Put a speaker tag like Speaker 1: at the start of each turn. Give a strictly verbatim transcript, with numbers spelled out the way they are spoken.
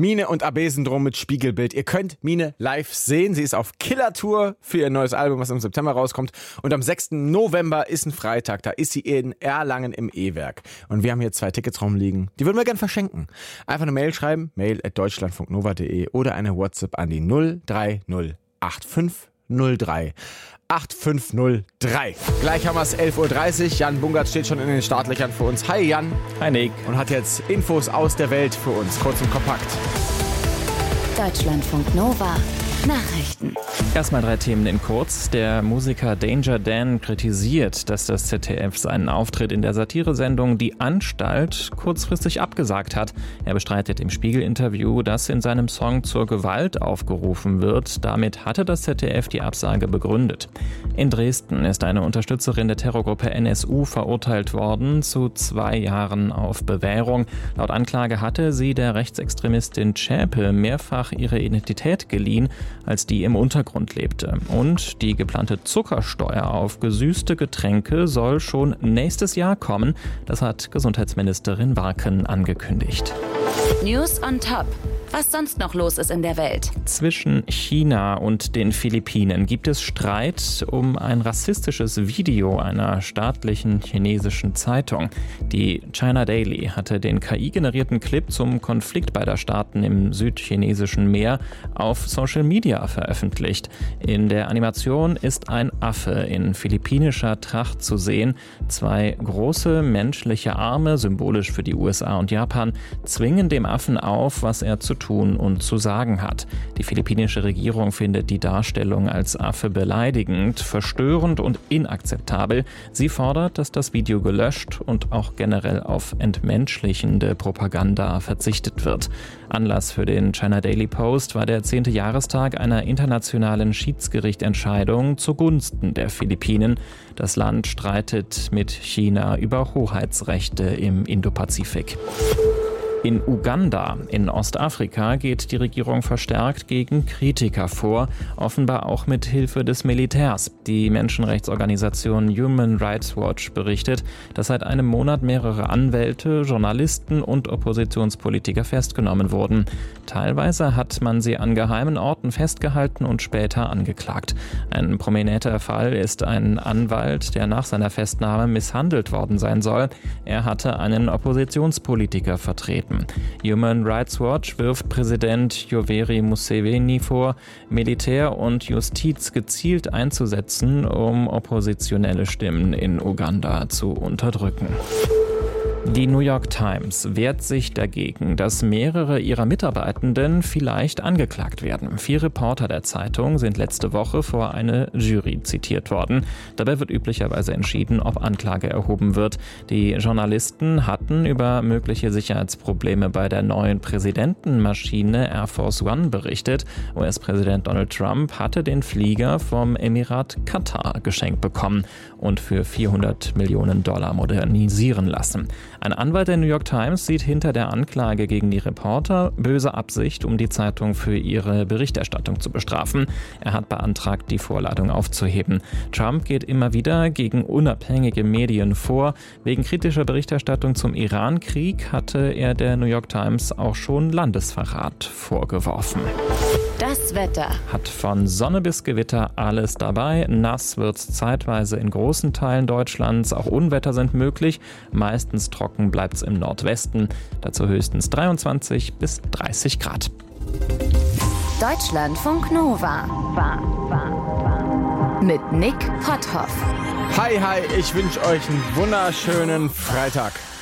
Speaker 1: Mine und A B-Syndrom mit Spiegelbild. Ihr könnt Mine live sehen. Sie ist auf Killer-Tour für ihr neues Album, was im September rauskommt. Und am sechsten November ist ein Freitag. Da ist sie in Erlangen im E-Werk. Und wir haben hier zwei Tickets rumliegen. Die würden wir gerne verschenken. Einfach eine Mail schreiben, mail at deutschlandfunknova punkt de oder eine WhatsApp an die null drei null acht fünf null drei acht fünf null drei. Gleich haben wir es elf Uhr dreißig. Jan Bungert steht schon in den Startlöchern für uns. Hi Jan.
Speaker 2: Hi Nick.
Speaker 1: Und hat jetzt Infos aus der Welt für uns. Kurz und kompakt.
Speaker 3: Deutschlandfunk Nova. Nachrichten.
Speaker 2: Erstmal drei Themen in kurz. Der Musiker Danger Dan kritisiert, dass das Z D F seinen Auftritt in der Satiresendung Die Anstalt kurzfristig abgesagt hat. Er bestreitet im Spiegel-Interview, dass in seinem Song zur Gewalt aufgerufen wird. Damit hatte das Z D F die Absage begründet. In Dresden ist eine Unterstützerin der Terrorgruppe N S U verurteilt worden zu zwei Jahren auf Bewährung. Laut Anklage hatte sie der Rechtsextremistin Zschäpe mehrfach ihre Identität geliehen, als die im Untergrund lebte. Und die geplante Zuckersteuer auf gesüßte Getränke soll schon nächstes Jahr kommen. Das hat Gesundheitsministerin Warken angekündigt.
Speaker 3: News on Top. Was sonst noch los ist in der Welt.
Speaker 2: Zwischen China und den Philippinen gibt es Streit um ein rassistisches Video einer staatlichen chinesischen Zeitung. Die China Daily hatte den K I-generierten Clip zum Konflikt beider Staaten im südchinesischen Meer auf Social Media veröffentlicht. In der Animation ist ein Affe in philippinischer Tracht zu sehen. Zwei große menschliche Arme, symbolisch für die U S A und Japan, zwingen dem Affen auf, was er zu tun und zu sagen hat. Die philippinische Regierung findet die Darstellung als Affe beleidigend, verstörend und inakzeptabel. Sie fordert, dass das Video gelöscht und auch generell auf entmenschlichende Propaganda verzichtet wird. Anlass für den China Daily Post war der zehnte Jahrestag einer internationalen Schiedsgerichtentscheidung zugunsten der Philippinen. Das Land streitet mit China über Hoheitsrechte im Indopazifik. In Uganda, in Ostafrika, geht die Regierung verstärkt gegen Kritiker vor, offenbar auch mit Hilfe des Militärs. Die Menschenrechtsorganisation Human Rights Watch berichtet, dass seit einem Monat mehrere Anwälte, Journalisten und Oppositionspolitiker festgenommen wurden. Teilweise hat man sie an geheimen Orten festgehalten und später angeklagt. Ein prominenter Fall ist ein Anwalt, der nach seiner Festnahme misshandelt worden sein soll. Er hatte einen Oppositionspolitiker vertreten. Human Rights Watch wirft Präsident Yoweri Museveni vor, Militär und Justiz gezielt einzusetzen, um oppositionelle Stimmen in Uganda zu unterdrücken. Die New York Times wehrt sich dagegen, dass mehrere ihrer Mitarbeitenden vielleicht angeklagt werden. Vier Reporter der Zeitung sind letzte Woche vor eine Jury zitiert worden. Dabei wird üblicherweise entschieden, ob Anklage erhoben wird. Die Journalisten hatten über mögliche Sicherheitsprobleme bei der neuen Präsidentenmaschine Air Force One berichtet. U S-Präsident Donald Trump hatte den Flieger vom Emirat Katar geschenkt bekommen und für vierhundert Millionen Dollar modernisieren lassen. Ein Anwalt der New York Times sieht hinter der Anklage gegen die Reporter böse Absicht, um die Zeitung für ihre Berichterstattung zu bestrafen. Er hat beantragt, die Vorladung aufzuheben. Trump geht immer wieder gegen unabhängige Medien vor. Wegen kritischer Berichterstattung zum Iran-Krieg hatte er der New York Times auch schon Landesverrat vorgeworfen.
Speaker 3: Das Wetter.
Speaker 2: Hat von Sonne bis Gewitter alles dabei. Nass wird's zeitweise in großen Teilen Deutschlands. Auch Unwetter sind möglich. Meistens trocken bleibt's im Nordwesten. Dazu höchstens dreiundzwanzig bis dreißig Grad.
Speaker 3: Deutschlandfunk Nova. Mit Nick Potthoff.
Speaker 1: Hi, hi, ich wünsche euch einen wunderschönen Freitag.